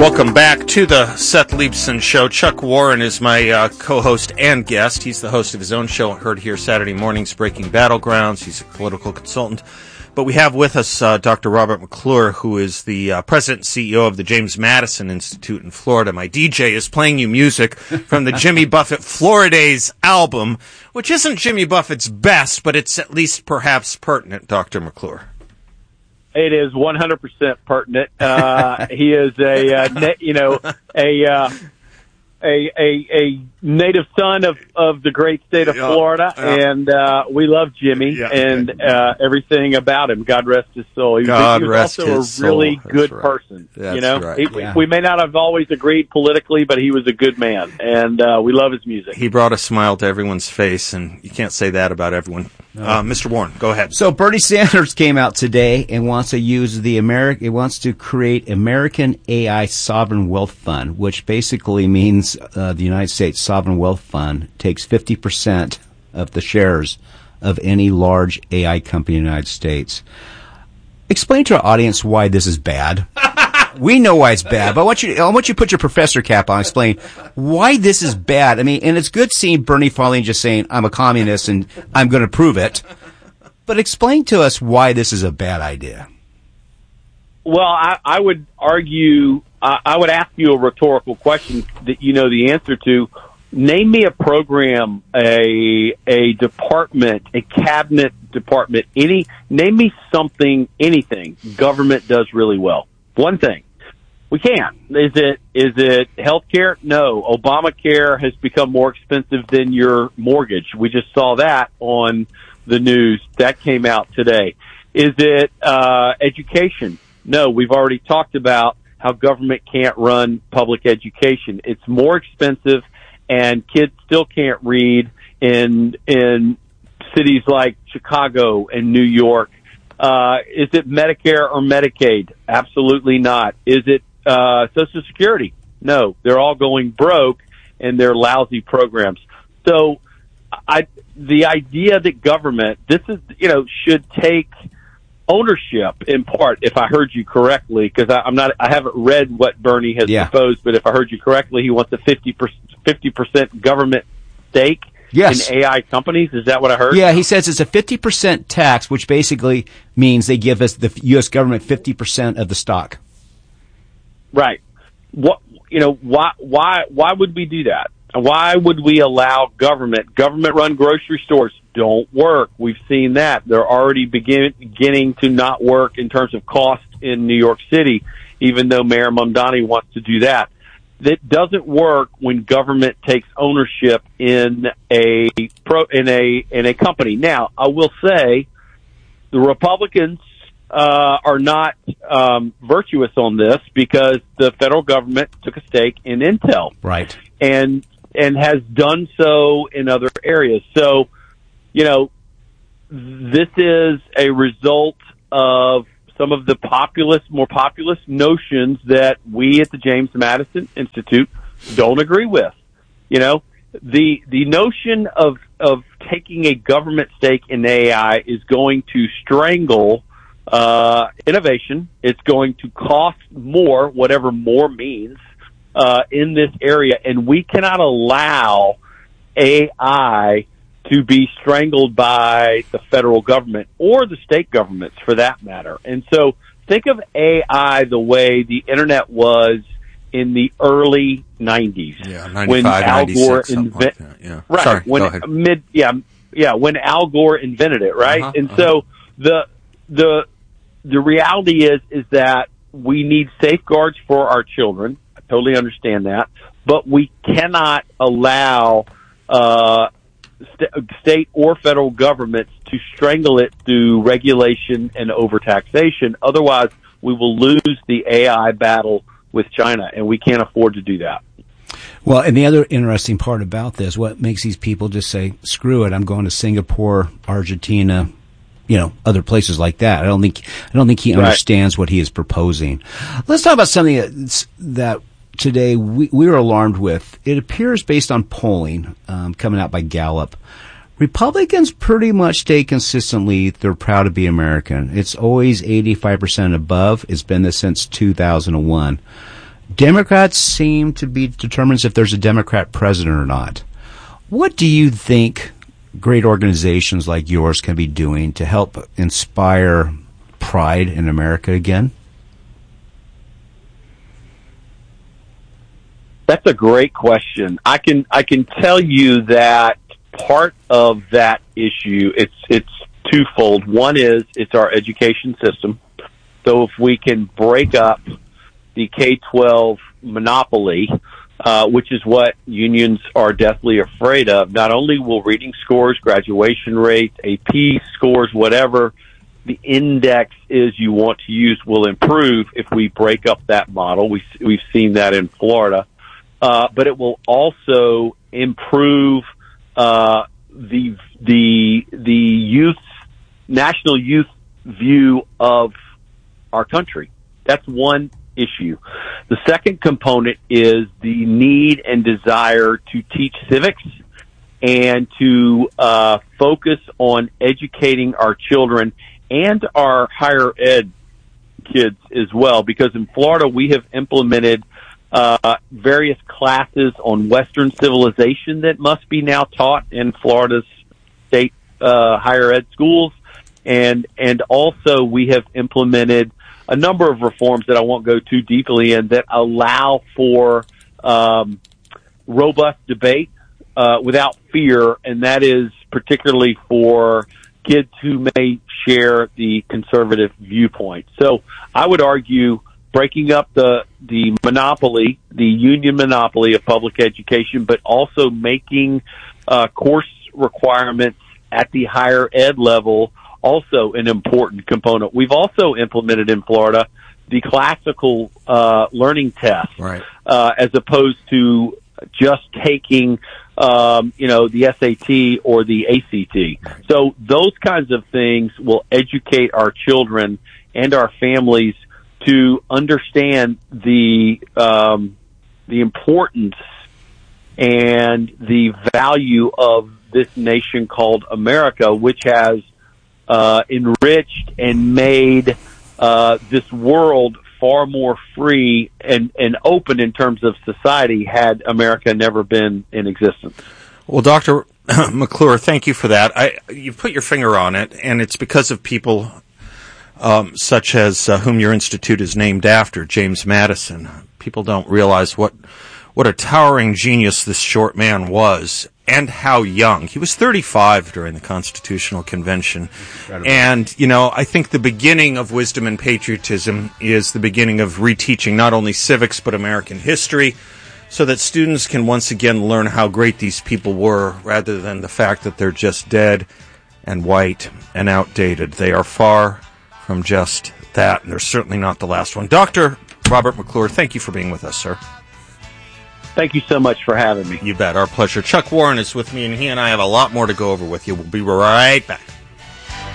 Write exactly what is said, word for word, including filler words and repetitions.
Welcome back to the Seth Leibsohn Show. Chuck Warren is my uh, co-host and guest. He's the host of his own show, heard here Saturday mornings, Breaking Battlegrounds. He's a political consultant. But we have with us uh, Doctor Robert McClure, who is the uh, president and C E O of the James Madison Institute in Florida. My D J is playing you music from the Jimmy Buffett Floridays album, which isn't Jimmy Buffett's best, but it's at least perhaps pertinent, Doctor McClure. It is one hundred percent pertinent. Uh, he is a, uh, na- you know, a, uh, a, a, a native son of, of the great state of Yeah, Florida, yeah. and uh, we love Jimmy Yeah, and okay. uh, everything about him. God rest his soul. He was, God he was rest also his a really soul. good That's right. person. That's you know, right. he, Yeah. we may not have always agreed politically, but he was a good man, and uh, we love his music. He brought a smile to everyone's face, and you can't say that about everyone. Uh, Mister Warren, go ahead. So Bernie Sanders came out today and wants to use the Ameri- It wants to create American A I Sovereign Wealth Fund, which basically means uh, the United States Sovereign Wealth Fund takes fifty percent of the shares of any large A I company in the United States. Explain to our audience why this is bad. We know why it's bad, but I want you, I want you to put your professor cap on and explain why this is bad. I mean, and it's good seeing Bernie finally just saying, I'm a communist and I'm going to prove it. But explain to us why this is a bad idea. Well, I, I would argue, uh, I would ask you a rhetorical question that you know the answer to. Name me a program, a a department, a cabinet department, any, name me something, anything government does really well. One thing. We can't. Is it, is it healthcare? No. Obamacare has become more expensive than your mortgage. We just saw that on the news. That came out today. Is it, uh, education? No. We've already talked about how government can't run public education. It's more expensive, and kids still can't read in, in cities like Chicago and New York. Uh, is it Medicare or Medicaid? Absolutely not. Is it, uh, Social Security? No. They're all going broke, and they're lousy programs. So, I, the idea that government, this is, you know, should take ownership in part, if I heard you correctly, because I'm not, I haven't read what Bernie has Yeah. proposed, but if I heard you correctly, he wants a fifty percent, fifty percent government stake. Yes. In A I companies. Is that what I heard? Yeah, he says it's a fifty percent tax, which basically means they give us, the U S government, fifty percent of the stock. Right. What, you know, why, why, why would we do that? Why would we allow government, government-run grocery stores don't work? We've seen that. They're already begin, beginning to not work in terms of cost in New York City, even though Mayor Mamdani wants to do that. That doesn't work when government takes ownership in a pro, in a, in a company. Now, I will say the Republicans, uh, are not, um, virtuous on this because the federal government took a stake in Intel. Right. And, and has done so in other areas. So, you know, this is a result of some of the populist, more populist notions that we at the James Madison Institute don't agree with. You know, the, the notion of, of taking a government stake in A I is going to strangle, uh, innovation. It's going to cost more, whatever more means, uh, in this area. And we cannot allow A I to be strangled by the federal government or the state governments for that matter. And so think of A I the way the internet was in the early nineties. Yeah, ninety-five, when Al Gore ninety-six, something like that. Yeah. Right. Sorry, when go ahead. mid yeah, yeah, when Al Gore invented it, right? Uh-huh, and uh-huh. so the the the reality is is that we need safeguards for our children. I totally understand that. But we cannot allow uh st- state or federal governments to strangle it through regulation and overtaxation. Otherwise, we will lose the A I battle with China, and we can't afford to do that. Well, and the other interesting part about this, what makes these people just say, screw it, I'm going to Singapore, Argentina, you know, other places like that. I don't think, I don't think he Right. understands what he is proposing. Let's talk about something that's, that today we, we were alarmed with. It appears based on polling, um, coming out by Gallup, Republicans pretty much stay consistently, they're proud to be American. It's always eighty-five percent above. It's been this since two thousand one. Democrats seem to be determined if there's a Democrat president or not. What do you think great organizations like yours can be doing to help inspire pride in America again? That's a great question. I can I can tell you that part of that issue, it's it's twofold. One is it's our education system. So if we can break up the K twelve monopoly, uh, which is what unions are deathly afraid of, not only will reading scores, graduation rates, A P scores, whatever the index is you want to use will improve if we break up that model. We, we've seen that in Florida. Uh, but it will also improve uh, the the the youth national youth view of our country. That's one issue. The second component is the need and desire to teach civics and to uh, focus on educating our children and our higher ed kids as well. Because in Florida, we have implemented Uh, various classes on Western civilization that must be now taught in Florida's state uh, higher ed schools, and and also we have implemented a number of reforms that I won't go too deeply in that allow for um, robust debate uh, without fear, and that is particularly for kids who may share the conservative viewpoint. So I would argue breaking up the the monopoly, the union monopoly of public education, but also making uh, course requirements at the higher ed level also an important component. We've also implemented in Florida the classical uh, learning test, right. uh, as opposed to just taking, um, you know, the S A T or the A C T. So those kinds of things will educate our children and our families to understand the um, the importance and the value of this nation called America, which has uh, enriched and made uh, this world far more free and, and open in terms of society had America never been in existence. Well, Doctor McClure, thank you for that. I, you put your finger on it, and it's because of people Um, such as uh, whom your institute is named after, James Madison. People don't realize what what a towering genius this short man was, and how young. He was thirty-five during the Constitutional Convention. Incredible. And, you know, I think the beginning of wisdom and patriotism is the beginning of reteaching not only civics but American history, so that students can once again learn how great these people were, rather than the fact that they're just dead and white and outdated. They are far from just that, and they're certainly not the last one. Doctor Robert McClure, thank you for being with us, sir. Thank you so much for having me. You bet. Our pleasure. Chuck Warren is with me, and he and I have a lot more to go over with you. We'll be right back.